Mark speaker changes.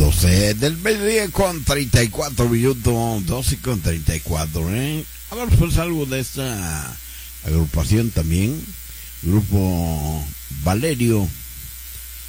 Speaker 1: 12 del mediodía con 34 minutos, 12 con 34, Hablamos pues algo de esta agrupación también, Grupo Valerio,